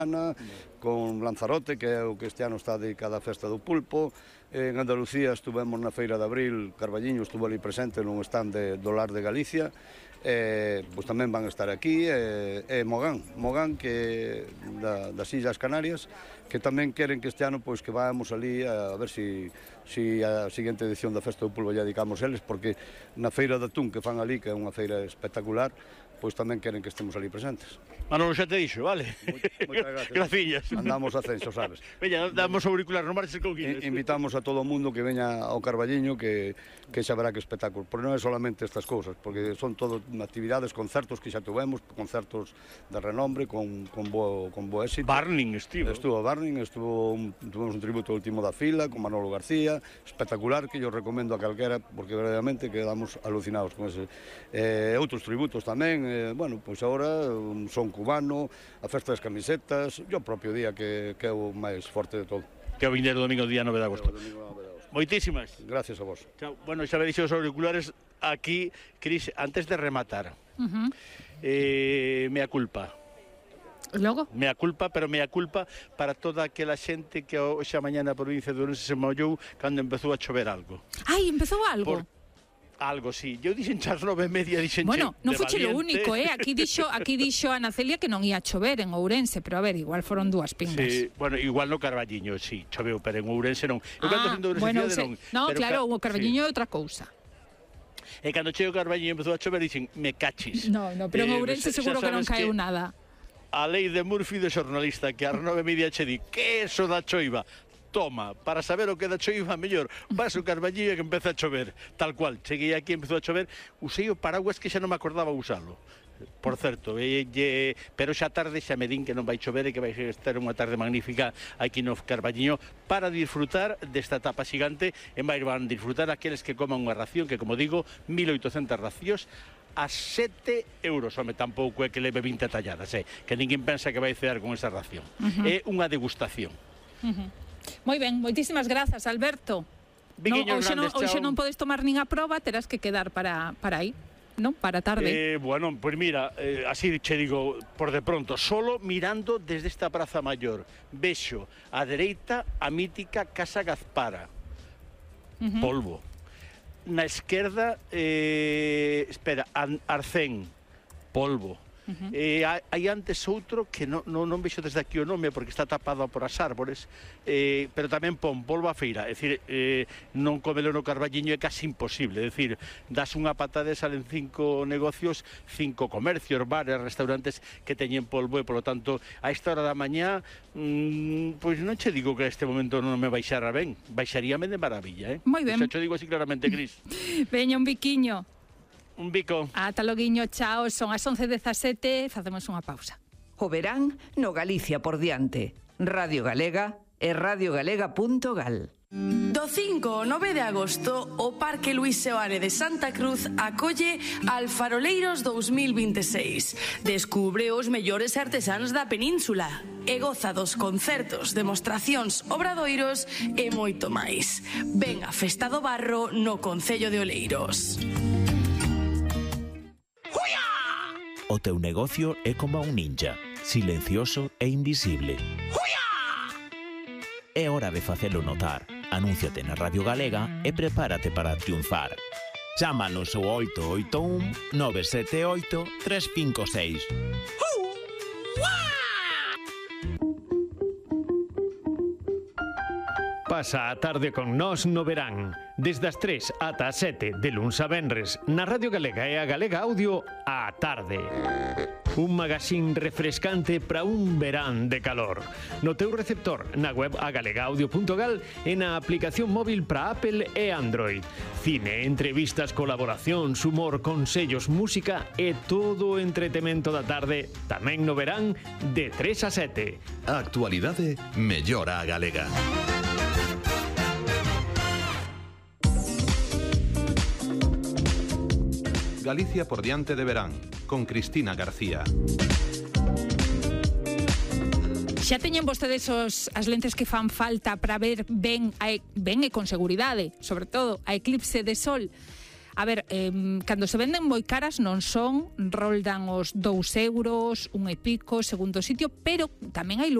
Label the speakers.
Speaker 1: con Lanzarote, que é o que este ano está dedicada á festa do pulpo. En Andalucía estuvemos na Feira de Abril, Carballiño estuvo ali presente nun stand do Lar de Galicia. Pois tamén van estar aquí, Mogán, que das Illas Canarias, que tamén queren que este ano pois que vamos ali a ver si a seguinte edición da Festa do Pulpo lle dedicamos eles, porque na Feira de Atún que fan ali, que é unha feira espectacular, pois tamén queren que estemos ali presentes.
Speaker 2: Manolo, xa te dixo, vale?
Speaker 1: Moitas gracias.
Speaker 2: Graciñas.
Speaker 1: Andamos a censo, sabes?
Speaker 2: Veña, damos auricular, non marches con Guinness.
Speaker 1: Invitamos a todo o mundo que veña ao Carballiño, que xa verá que espectáculo. Porque non é solamente estas cousas, porque son todo actividades, concertos que xa tuvemos, concertos de renombre, con bo éxito.
Speaker 2: Barning estivo.
Speaker 1: Estuvo Barning, tuvemos un tributo último da fila, con Manolo García, espectacular, que yo recomendo a calquera, porque verdadeiramente quedamos alucinados con ese. Outros tributos tamén, bueno, pois agora un son cubano, a festa das camisetas, e o propio día que é o máis forte de todo.
Speaker 2: Que é o vindeiro domingo, día 9 de agosto. Moitísimas.
Speaker 1: Gracias a vos.
Speaker 2: Chao. Bueno, xa me dixo os auriculares aquí, Cris, antes de rematar. Mea culpa.
Speaker 3: Logo?
Speaker 2: Mea culpa, pero mea culpa para toda aquela xente que hoxe a mañá na provincia de Ourense se mollou cando empezou a chover algo.
Speaker 3: Ai, empezou algo?
Speaker 2: Algo, sí. Eu dixen chas 9:30, dixen
Speaker 3: bueno, non foche lo único, Aquí dixo Ana Celia que non ia chover en Ourense, pero a ver, igual foron dúas pingas.
Speaker 2: Sí, bueno, igual no Carballiño, sí, choveu, pero en Ourense non. Eu cando fui de Ourense
Speaker 3: bueno,
Speaker 2: non.
Speaker 3: No, claro, o Carballiño é outra cousa.
Speaker 2: E cando chego ao Carballiño empezou a chover, dixen, me cachis.
Speaker 3: No, pero en Ourense seguro que non caeu nada.
Speaker 2: A lei de Murphy de xornalista, que ás 9:30 che di, que eso da choiva? Toma, para saber o que da choiva mellor, vas ao Carballiño que empeza a chover, tal cual. Cheguei aquí, empezou a chover, usei o paraguas que xa non me acordaba usalo. Por certo, pero xa tarde xa me din que non vai chover e que vai estar unha tarde magnífica aquí no Carballiño para disfrutar desta etapa xigante. En vai van disfrutar aqueles que coman unha ración, que como digo, 1.800 racións a 7 euros, home, tampouco é que leve 20 talladas, que ninguén pensa que vai cear con esa ración. É unha degustación.
Speaker 3: Moi ben, moitísimas grazas, Alberto. Hoxe non podes tomar nin a proba, terás que quedar para aí, non? Para tarde.
Speaker 2: Bueno, pois mira, así che digo, por de pronto, solo mirando desde esta Praza Maior, vexo á dereita a mítica Casa Gazpara, polvo. Na esquerda, Arcén, polvo. Hai antes outro que non vexo desde aquí o nome porque está tapado por as árbores, pero tamén pon polvo a feira. É dicir, non comelo no Carballiño é casi imposible. É dicir, das unha patada e salen 5 negocios, 5 comercios, bares, restaurantes que teñen polvo e, polo tanto, a esta hora da mañá, pois non che digo que a este momento non me baixara ben. Baixaríame de maravilla,
Speaker 3: Moi ben.
Speaker 2: Xa che digo así claramente, Cris.
Speaker 3: Veña, un biquiño.
Speaker 2: Un bico.
Speaker 3: Ata loguiño, chao, son as 11:17, facemos unha pausa.
Speaker 4: O verán no Galicia por diante. Radio Galega e radiogalega.gal.
Speaker 5: Do 5 ao 9 de agosto, o Parque Luís Seoane de Santa Cruz acolle Alfaroleiros 2026. Descubre os mellores artesáns da península e goza dos concertos, demostracións, obradoiros e moito máis. Ven a Festa do Barro no Concello de Oleiros.
Speaker 6: O teu negocio é como un ninja, silencioso e invisible. É hora de facelo notar. Anúnciate na Radio Galega e prepárate para triunfar. Chámanos ao 881 978 356.
Speaker 7: Pasa a tarde con nós no verán. Desde as 3 ata as 7 de luns a venres na Radio Galega e a Galega Audio á tarde. Un magazín refrescante para un verán de calor. No teu receptor, na web agalegaudio.gal e na aplicación móvil para Apple e Android. Cine, entrevistas, colaboracións, humor, consellos, música e todo o entretemento da tarde tamén no verán de 3 a 7.
Speaker 8: A actualidade mellora a galega. Galicia por diante de verán, con Cristina García.
Speaker 3: Xa teñen vostedes as lentes que fan falta para ver ben e con seguridade, sobre todo, a eclipse de sol. A ver, cando se venden moi caras non son, roldan os 2 euros, 1 e pico, segundo sitio, pero tamén hai